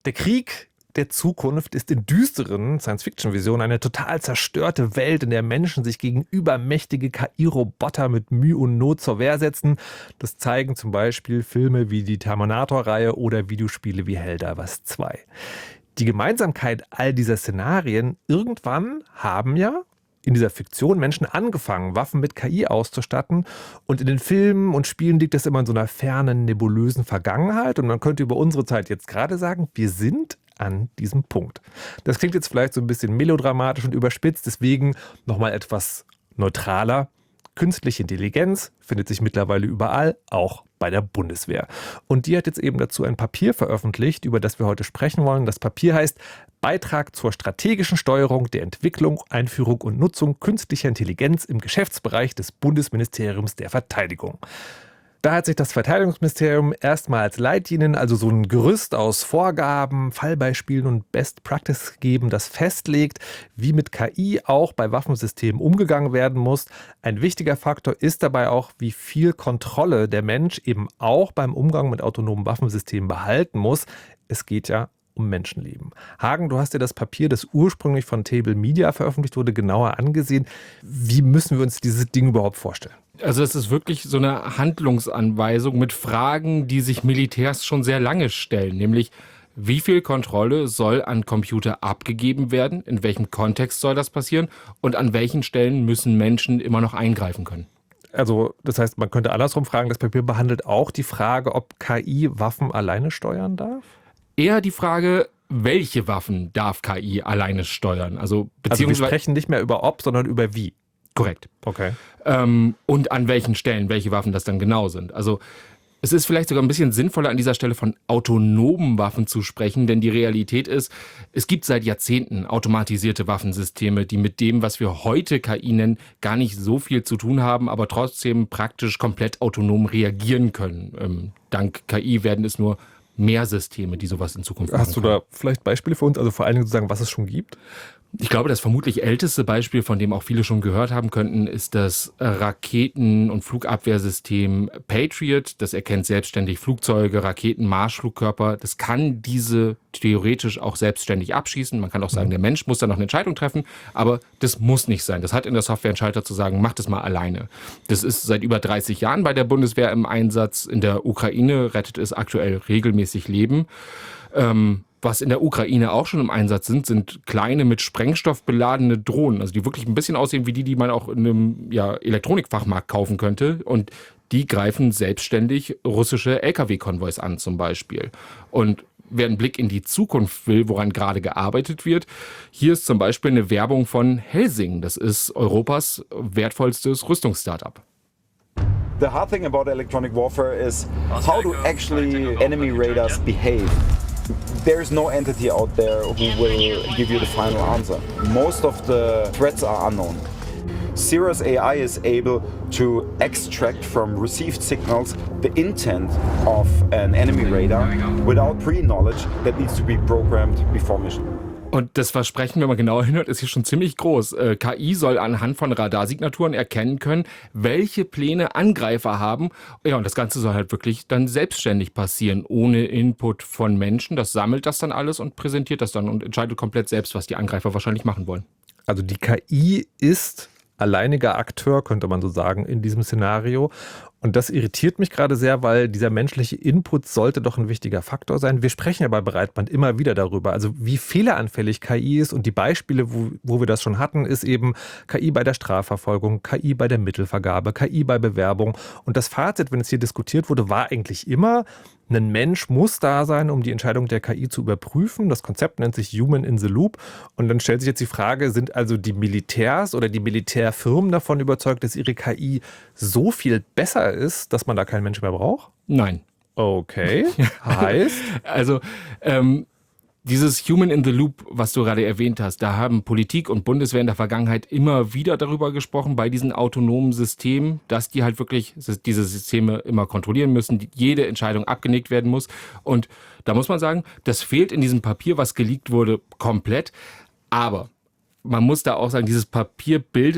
Der Krieg der Zukunft ist in düsteren Science-Fiction-Visionen eine total zerstörte Welt, in der Menschen sich gegen übermächtige KI-Roboter mit Mühe und Not zur Wehr setzen. Das zeigen zum Beispiel Filme wie die Terminator-Reihe oder Videospiele wie Helldivers 2. Die Gemeinsamkeit all dieser Szenarien: irgendwann haben ja in dieser Fiktion Menschen angefangen, Waffen mit KI auszustatten. Und in den Filmen und Spielen liegt das immer in so einer fernen, nebulösen Vergangenheit. Und man könnte über unsere Zeit jetzt gerade sagen, wir sind an diesem Punkt. Das klingt jetzt vielleicht so ein bisschen melodramatisch und überspitzt, deswegen nochmal etwas neutraler. Künstliche Intelligenz findet sich mittlerweile überall, auch bei der Bundeswehr. Und die hat jetzt eben dazu ein Papier veröffentlicht, über das wir heute sprechen wollen. Das Papier heißt Beitrag zur strategischen Steuerung der Entwicklung, Einführung und Nutzung künstlicher Intelligenz im Geschäftsbereich des Bundesministeriums der Verteidigung. Da hat sich das Verteidigungsministerium erstmal als Leitlinien, also so ein Gerüst aus Vorgaben, Fallbeispielen und Best Practice gegeben, das festlegt, wie mit KI auch bei Waffensystemen umgegangen werden muss. Ein wichtiger Faktor ist dabei auch, wie viel Kontrolle der Mensch eben auch beim Umgang mit autonomen Waffensystemen behalten muss. Es geht ja um Menschenleben. Hagen, du hast dir das Papier, das ursprünglich von Table Media veröffentlicht wurde, genauer angesehen. Wie müssen wir uns dieses Ding überhaupt vorstellen? Also es ist wirklich so eine Handlungsanweisung mit Fragen, die sich Militärs schon sehr lange stellen, nämlich wie viel Kontrolle soll an Computer abgegeben werden, in welchem Kontext soll das passieren und an welchen Stellen müssen Menschen immer noch eingreifen können. Also das heißt, man könnte andersrum fragen, das Papier behandelt auch die Frage, ob KI Waffen alleine steuern darf? Eher die Frage, welche Waffen darf KI alleine steuern? Also wir sprechen nicht mehr über ob, sondern über wie. Korrekt. Okay. Und an welchen Stellen, welche Waffen das dann genau sind. Also es ist vielleicht sogar ein bisschen sinnvoller, an dieser Stelle von autonomen Waffen zu sprechen, denn die Realität ist, es gibt seit Jahrzehnten automatisierte Waffensysteme, die mit dem, was wir heute KI nennen, gar nicht so viel zu tun haben, aber trotzdem praktisch komplett autonom reagieren können. Dank KI werden es nur mehr Systeme, die sowas in Zukunft machen. Hast du da vielleicht Beispiele für uns, also vor allen Dingen zu sagen, was es schon gibt? Ich glaube, das vermutlich älteste Beispiel, von dem auch viele schon gehört haben könnten, ist das Raketen- und Flugabwehrsystem Patriot. Das erkennt selbstständig Flugzeuge, Raketen, Marschflugkörper. Das kann diese theoretisch auch selbstständig abschießen. Man kann auch sagen, der Mensch muss da noch eine Entscheidung treffen, aber das muss nicht sein. Das hat in der Software einen Schalter zu sagen, mach das mal alleine. Das ist seit über 30 Jahren bei der Bundeswehr im Einsatz. In der Ukraine rettet es aktuell regelmäßig Leben. Was in der Ukraine auch schon im Einsatz sind kleine mit Sprengstoff beladene Drohnen, also die wirklich ein bisschen aussehen wie die man auch in einem Elektronikfachmarkt kaufen könnte. Und die greifen selbstständig russische Lkw-Konvois an zum Beispiel. Und wer einen Blick in die Zukunft will, woran gerade gearbeitet wird, hier ist zum Beispiel eine Werbung von Helsing. Das ist Europas wertvollstes Rüstungsstartup. The hard thing about electronic warfare is how do actually enemy radars behave. There's no entity out there who will give you the final answer. Most of the threats are unknown. Cirrus AI is able to extract from received signals the intent of an enemy radar without pre-knowledge that needs to be programmed before mission. Und das Versprechen, wenn man genauer hinhört, ist hier schon ziemlich groß. KI soll anhand von Radarsignaturen erkennen können, welche Pläne Angreifer haben. Ja, und das Ganze soll halt wirklich dann selbstständig passieren, ohne Input von Menschen. Das sammelt das dann alles und präsentiert das dann und entscheidet komplett selbst, was die Angreifer wahrscheinlich machen wollen. Also die KI ist alleiniger Akteur, könnte man so sagen, in diesem Szenario. Und das irritiert mich gerade sehr, weil dieser menschliche Input sollte doch ein wichtiger Faktor sein. Wir sprechen ja bei Breitband immer wieder darüber, also wie fehleranfällig KI ist. Und die Beispiele, wo wir das schon hatten, ist eben KI bei der Strafverfolgung, KI bei der Mittelvergabe, KI bei Bewerbung. Und das Fazit, wenn es hier diskutiert wurde, war eigentlich immer, ein Mensch muss da sein, um die Entscheidung der KI zu überprüfen. Das Konzept nennt sich Human in the Loop. Und dann stellt sich jetzt die Frage, sind also die Militärs oder die Militärfirmen davon überzeugt, dass ihre KI so viel besser ist, dass man da keinen Mensch mehr braucht? Nein. Okay, heißt? Also dieses Human in the Loop, was du gerade erwähnt hast, da haben Politik und Bundeswehr in der Vergangenheit immer wieder darüber gesprochen, bei diesen autonomen Systemen, dass die halt wirklich diese Systeme immer kontrollieren müssen, jede Entscheidung abgenickt werden muss. Und da muss man sagen, das fehlt in diesem Papier, was geleakt wurde, komplett. Aber man muss da auch sagen, dieses Papier bildet